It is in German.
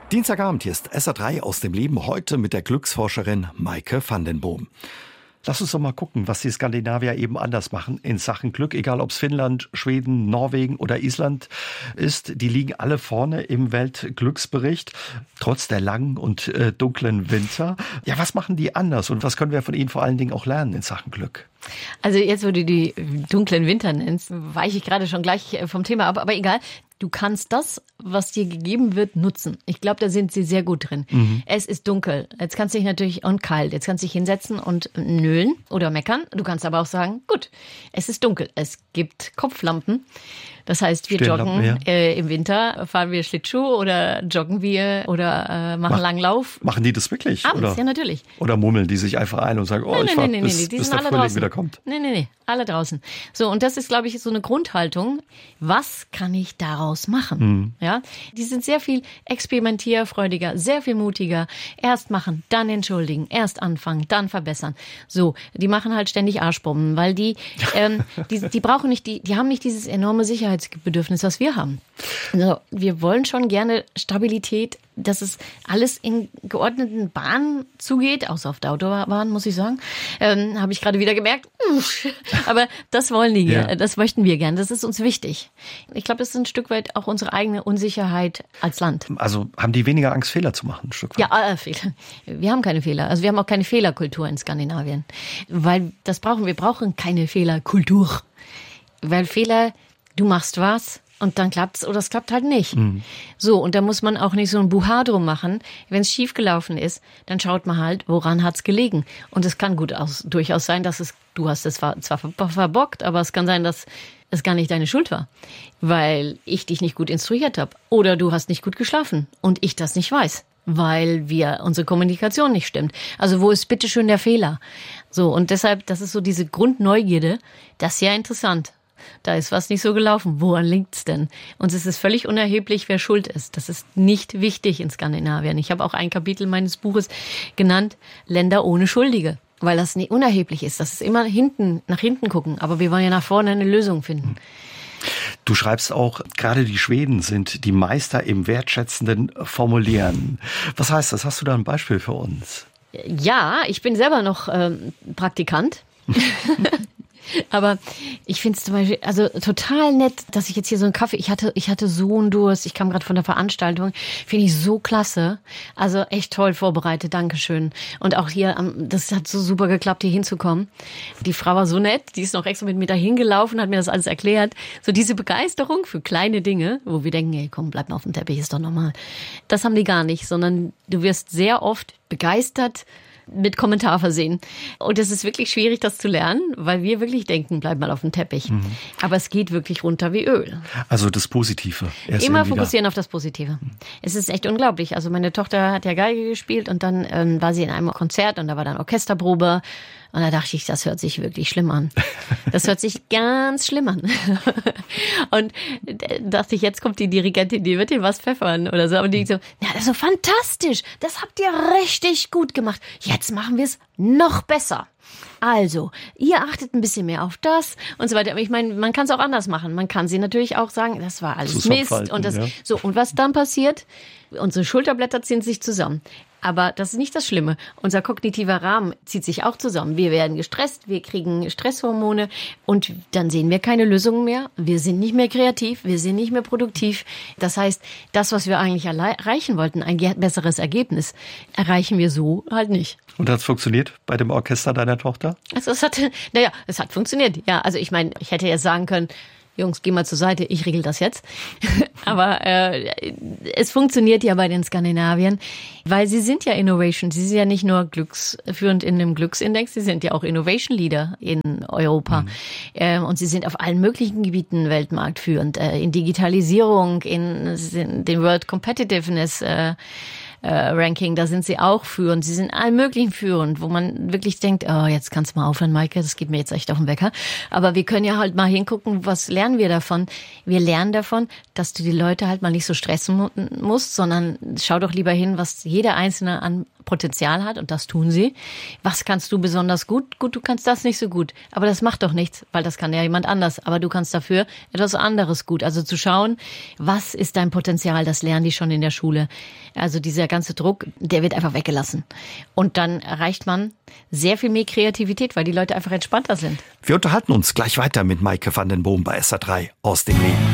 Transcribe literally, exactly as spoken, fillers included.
Dienstagabend, hier ist S R drei aus dem Leben, heute mit der Glücksforscherin Maike van den Boom. Lass uns doch mal gucken, was die Skandinavier eben anders machen in Sachen Glück, egal ob es Finnland, Schweden, Norwegen oder Island ist. Die liegen alle vorne im Weltglücksbericht, trotz der langen und äh, dunklen Winter. Ja, was machen die anders und was können wir von ihnen vor allen Dingen auch lernen in Sachen Glück? Also jetzt, wo du die dunklen Winter nennst, weiche ich gerade schon gleich vom Thema ab, aber egal. Du kannst das, was dir gegeben wird, nutzen. Ich glaube, da sind sie sehr gut drin. Mhm. Es ist dunkel. Jetzt kannst du dich natürlich, und kalt. Jetzt kannst du dich hinsetzen und nölen oder meckern. Du kannst aber auch sagen, gut, es ist dunkel. Es gibt Kopflampen. Das heißt, wir joggen ja. äh, im Winter, fahren wir Schlittschuh oder joggen wir oder äh, machen Mach, Langlauf. Machen die das wirklich? Abends, oder? Ja, natürlich. Oder mummeln die sich einfach ein und sagen, oh, nein, ich nein, warte, nein, bis, nein, die bis sind der alle Frühling draußen. wieder kommt. Nee, nee, nee, alle draußen. So, und das ist, glaube ich, so eine Grundhaltung. Was kann ich daraus machen? Mhm. Ja, die sind sehr viel experimentierfreudiger, sehr viel mutiger. Erst machen, dann entschuldigen, erst anfangen, dann verbessern. So, die machen halt ständig Arschbomben, weil die, ähm, die, die brauchen nicht, die, die haben nicht dieses enorme Sicherheitsbedürfnis, was wir haben. Also, wir wollen schon gerne Stabilität, dass es alles in geordneten Bahnen zugeht, außer auf der Autobahn, muss ich sagen. Ähm, habe ich gerade wieder gemerkt. Aber das wollen die, ja. Das möchten wir gerne. Das ist uns wichtig. Ich glaube, das ist ein Stück weit auch unsere eigene Unsicherheit als Land. Also haben die weniger Angst, Fehler zu machen, ein Stück weit? Ja, äh, Fehler. Wir haben keine Fehler. Also wir haben auch keine Fehlerkultur in Skandinavien. Weil das brauchen wir. Wir brauchen keine Fehlerkultur. Weil Fehler, du machst was, und dann klappt's oder es klappt halt nicht. Mhm. So, und da muss man auch nicht so ein Buhar drum machen. Wenn es schief gelaufen ist, dann schaut man halt, woran hat's gelegen. Und es kann gut aus, durchaus sein, dass es, du hast es zwar, zwar verbockt, aber es kann sein, dass es gar nicht deine Schuld war, weil ich dich nicht gut instruiert habe. Oder du hast nicht gut geschlafen und ich das nicht weiß, weil wir unsere Kommunikation nicht stimmt. Also wo ist bitteschön der Fehler? So, und deshalb, das ist so diese Grundneugierde, das ist ja interessant. Da ist was nicht so gelaufen. Woran liegt's denn? Und es ist völlig unerheblich, wer schuld ist. Das ist nicht wichtig in Skandinavien. Ich habe auch ein Kapitel meines Buches genannt, Länder ohne Schuldige. Weil das nicht unerheblich ist. Das ist immer hinten, nach hinten gucken. Aber wir wollen ja nach vorne eine Lösung finden. Du schreibst auch, gerade die Schweden sind die Meister im wertschätzenden Formulieren. Was heißt das? Hast du da ein Beispiel für uns? Ja, ich bin selber noch ähm, Praktikant. Aber ich finde es zum Beispiel also total nett, dass ich jetzt hier so einen Kaffee, ich hatte ich hatte so einen Durst, ich kam gerade von der Veranstaltung, finde ich so klasse. Also echt toll vorbereitet, Dankeschön. Und auch hier, das hat so super geklappt, hier hinzukommen. Die Frau war so nett, die ist noch extra mit mir dahin gelaufen, hat mir das alles erklärt. So diese Begeisterung für kleine Dinge, wo wir denken, ey, komm, bleib mal auf dem Teppich, ist doch normal. Das haben die gar nicht, sondern du wirst sehr oft begeistert, mit Kommentar versehen. Und es ist wirklich schwierig, das zu lernen, weil wir wirklich denken, bleib mal auf dem Teppich. Mhm. Aber es geht wirklich runter wie Öl. Also das Positive. Immer fokussieren auf das Positive. Mhm. Es ist echt unglaublich. Also meine Tochter hat ja Geige gespielt und dann ähm, war sie in einem Konzert und da war dann Orchesterprobe. Und da dachte ich, das hört sich wirklich schlimm an. Das hört sich ganz schlimm an. Und da dachte ich, jetzt kommt die Dirigentin, die wird dir was pfeffern oder so. Aber die so, ja, das ist so fantastisch. Das habt ihr richtig gut gemacht. Jetzt machen wir es noch besser. Also, ihr achtet ein bisschen mehr auf das und so weiter. Aber ich meine, man kann es auch anders machen. Man kann sie natürlich auch sagen, das war alles Mist. Und das, ja. So, und was dann passiert? Unsere Schulterblätter ziehen sich zusammen. Aber das ist nicht das Schlimme. Unser kognitiver Rahmen zieht sich auch zusammen. Wir werden gestresst, wir kriegen Stresshormone und dann sehen wir keine Lösungen mehr. Wir sind nicht mehr kreativ, wir sind nicht mehr produktiv. Das heißt, das, was wir eigentlich erreichen wollten, ein besseres Ergebnis, erreichen wir so halt nicht. Und hat es funktioniert bei dem Orchester deiner Tochter? Also es hat, naja, es hat funktioniert. Ja, also ich meine, ich hätte jetzt sagen können, Jungs, geh mal zur Seite, ich regel das jetzt. Aber äh, es funktioniert ja bei den Skandinaviern, weil sie sind ja Innovation. Sie sind ja nicht nur glücksführend in dem Glücksindex, sie sind ja auch Innovation Leader in Europa. Mhm. Ähm, und sie sind auf allen möglichen Gebieten weltmarktführend. Äh, in Digitalisierung, in, in den World Competitiveness äh, Äh, Ranking, da sind sie auch führend. Sie sind allen möglichen führend, wo man wirklich denkt, oh, jetzt kannst du mal aufhören, Maike, das geht mir jetzt echt auf den Wecker. Aber wir können ja halt mal hingucken, was lernen wir davon? Wir lernen davon, dass du die Leute halt mal nicht so stressen musst, sondern schau doch lieber hin, was jeder Einzelne an Potenzial hat, und das tun sie. Was kannst du besonders gut? Gut, du kannst das nicht so gut. Aber das macht doch nichts, weil das kann ja jemand anders. Aber du kannst dafür etwas anderes gut. Also zu schauen, was ist dein Potenzial? Das lernen die schon in der Schule. Also dieser ganze Druck, der wird einfach weggelassen. Und dann erreicht man sehr viel mehr Kreativität, weil die Leute einfach entspannter sind. Wir unterhalten uns gleich weiter mit Maike van den Boom bei S R drei aus dem Leben.